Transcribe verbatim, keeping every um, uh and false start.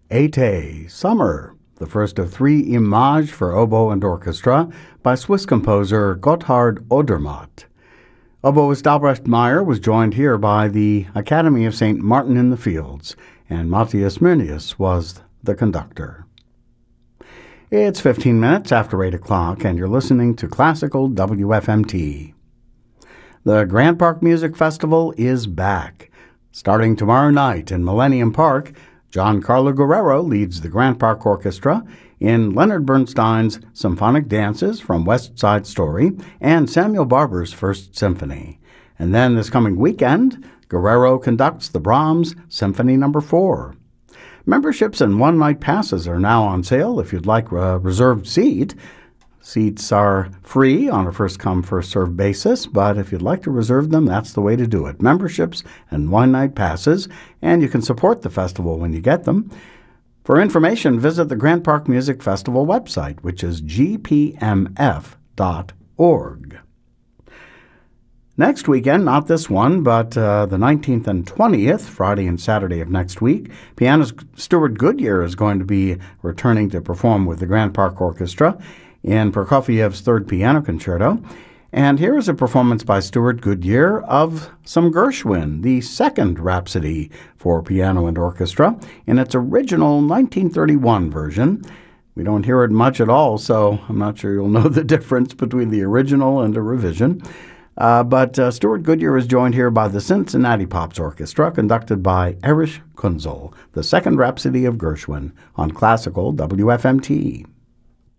Été, Summer, the first of three Images for oboe and orchestra by Swiss composer Gotthard Odermatt. Oboist Albrecht Meyer was joined here by the Academy of Saint Martin in the Fields, and Matthias Myrnius was the conductor. It's fifteen minutes after eight o'clock, and you're listening to Classical W F M T. The Grant Park Music Festival is back. Starting tomorrow night in Millennium Park, Giancarlo Guerrero leads the Grant Park Orchestra in Leonard Bernstein's Symphonic Dances from West Side Story and Samuel Barber's First Symphony. And then this coming weekend, Guerrero conducts the Brahms Symphony Number four. Memberships and one-night passes are now on sale if you'd like a reserved seat. Seats are free on a first-come, first-served basis, but if you'd like to reserve them, that's the way to do it. Memberships and one-night passes, and you can support the festival when you get them. For information, visit the Grant Park Music Festival website, which is g p m f dot org. Next weekend, not this one, but uh, the nineteenth and twentieth, Friday and Saturday of next week, pianist Stuart Goodyear is going to be returning to perform with the Grant Park Orchestra in Prokofiev's Third Piano Concerto. And here is a performance by Stuart Goodyear of some Gershwin, the second Rhapsody for piano and orchestra, in its original nineteen thirty-one version. We don't hear it much at all, so I'm not sure you'll know the difference between the original and a revision. Uh, but uh, Stuart Goodyear is joined here by the Cincinnati Pops Orchestra, conducted by Erich Kunzel, the second Rhapsody of Gershwin, on Classical W F M T.